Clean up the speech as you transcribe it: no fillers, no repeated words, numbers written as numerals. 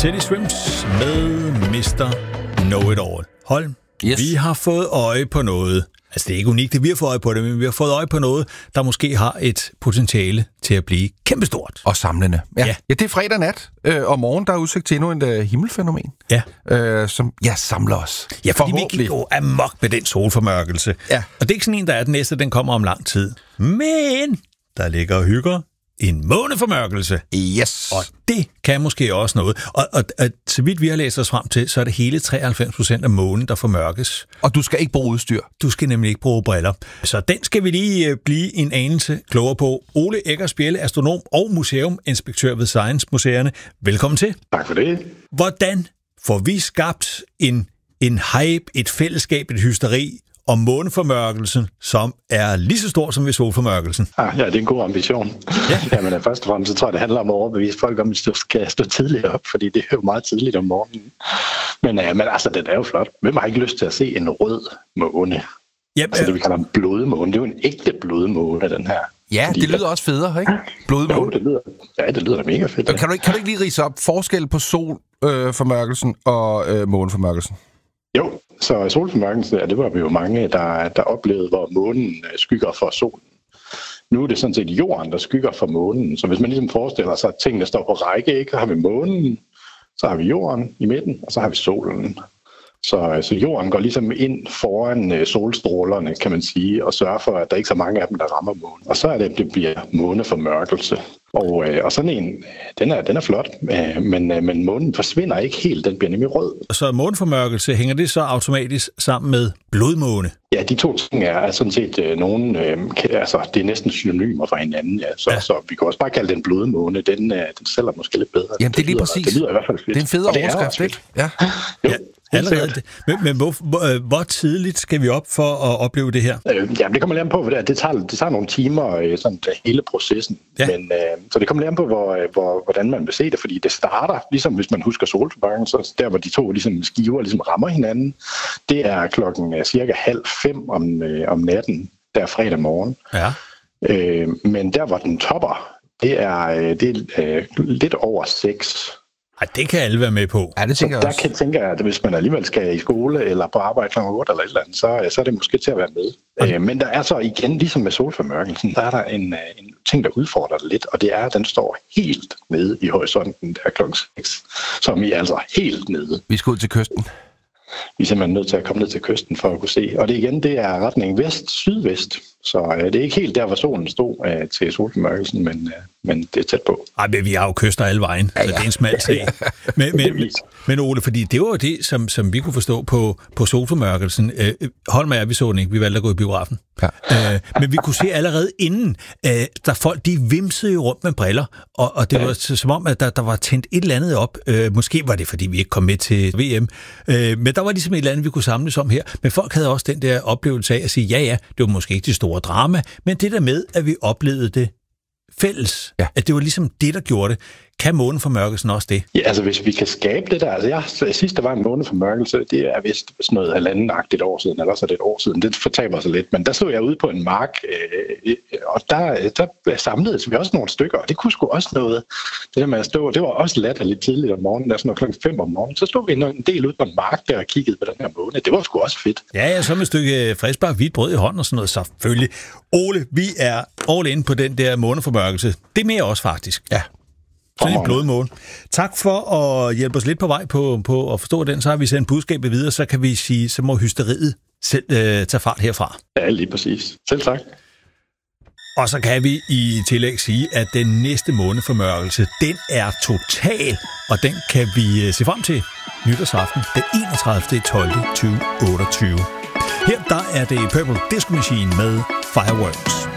Teddy Swims med Mr. Know-It-All. Hold, yes. Vi har fået øje på noget. Altså, det er ikke unikt, at vi har fået øje på det, men vi har fået øje på noget, der måske har et potentiale til at blive kæmpestort. Og samlende. Ja, det er fredag nat, og morgen der er udsigt til endnu en himmelfænomen, som samler os. Ja, fordi vi kan gå amok med den solformørkelse. Ja. Og det er ikke sådan en, der er den næste, den kommer om lang tid. Men der ligger og hygger en måneformørkelse. Yes. Og det kan måske også noget. Og så vidt vi har læst os frem til, så er det hele 93% af månen, der formørkes. Og du skal ikke bruge udstyr. Du skal nemlig ikke bruge briller. Så den skal vi lige blive en anelse klogere på. Ole Eggers Bjelle, astronom og museuminspektør ved Science Museerne. Velkommen til. Tak for det. Hvordan får vi skabt en hype, et fællesskab, et hysteri om måneformørkelsen, som er lige så stor som ved solformørkelsen? Ja, det er en god ambition. Ja. Jamen, først og fremmest så tror jeg, det handler om at overbevise folk om, at de skal stå tidligt op, fordi det er jo meget tidligt om morgenen. Men altså, den er jo flot. Hvem har ikke lyst til at se en rød måne? Yep, altså det, vi kalder en blodmåne. Det er jo en ægte blodmåne, den her. Ja, fordi det lyder også federe, ikke? Blodmåne. Jo, det lyder da mega fedt. Kan du ikke lige ridse op forskel på solformørkelsen og måneformørkelsen? Jo, så solformørkelsen, det var vi jo mange, der oplevede, hvor månen skygger for solen. Nu er det sådan set jorden, der skygger for månen. Så hvis man ligesom forestiller sig, at tingene står på række, ikke? Så har vi månen, så har vi jorden i midten, og så har vi solen. Så jorden går ligesom ind foran solstrålerne, kan man sige, og sørger for, at der ikke er så mange af dem, der rammer månen. Og så er det bliver måneformørkelse. Og sådan en, den er flot, men månen forsvinder ikke helt, den bliver nemlig rød. Så måneformørkelse, hænger det så automatisk sammen med blodmåne? Ja, de to ting er sådan set nogen, altså det er næsten synonymer for hinanden, ja. Så vi kan også bare kalde den blodmåne, den sælger måske lidt bedre. Jamen det er lige præcis. Det lyder i hvert fald fedt. Det er en fed overskrift, ikke? Ja. Allerede. Men hvor tidligt skal vi op for at opleve det her? Jamen, det kommer lidt an på, hvad det tager nogle timer, sådan hele processen. Ja. Men, så det kommer lidt an på, hvordan man vil se det, fordi det starter, ligesom hvis man husker solformørkelsen, så der, hvor de to ligesom, skiver ligesom rammer hinanden, det er klokken cirka 4:30 om natten, der fredag morgen. Ja. Men der, hvor den topper, det er lidt over 6. Ej, det kan alle være med på. Ja, det tænker jeg også. Der tænker jeg, at hvis man alligevel skal i skole eller på arbejde kl. 8 eller et eller andet, så er det måske til at være med. Okay. Men der er så igen, ligesom med solformørkelsen, der er der en ting, der udfordrer det lidt, og det er, at den står helt nede i horisonten der kl. 6, som I altså helt nede. Vi skal ud til kysten. Vi er simpelthen nødt til at komme ned til kysten for at kunne se. Og det er retning vest-sydvest. Så det er ikke helt der, hvor solen stod til solformørkelsen, men det er tæt på. Ej, men vi har jo kyster alle vejen, så det er en smal sag. Men Ole, fordi det var jo det, som vi kunne forstå på solformørkelsen. Hold med, vi så den ikke. Vi valgte at gå i biografen. Ja. Men vi kunne se allerede inden, der folk, de vimsede jo rundt med briller, og det var som om, at der var tændt et eller andet op. Måske var det, fordi vi ikke kom med til VM. Men der var ligesom et eller andet, vi kunne samles om her. Men folk havde også den der oplevelse af at sige, ja, det var måske ikke det store drama, men det der med, at vi oplevede det fælles, at det var ligesom det, der gjorde det. Kan måneformørkelsen også det? Ja, altså hvis vi kan skabe det der, altså sidst der var en måneformørkelse, det er vist sådan noget 1,5-agtigt år siden, eller så er det et år siden, det fortaber sig lidt, men der stod jeg ude på en mark, og der samledes vi også nogle stykker, og det kunne sgu også noget, det der med at stå, det var også latterligt tidligt om morgenen, der sådan noget klokken 5 om morgenen, så stod vi en del ude på en mark der og kiggede på den her måne, det var sgu også fedt. Ja, så med et stykke friskbagt hvidt brød i hånden og sådan noget, selvfølgelig. Ole, vi er all in på den der måneformørkelse. Det er mere også faktisk. Ja. Sådan en blodmåne. Tak for at hjælpe os lidt på vej på at forstå den. Så har vi sendt budskabet videre, så kan vi sige, så må hysteriet selv tage fart herfra. Ja, lige præcis. Selv tak. Og så kan vi i tillæg sige, at den næste måneformørkelse, den er total, og den kan vi se frem til nytårsaften den 31.12.2028. Her der er det Purple Disco Machine med Fireworks.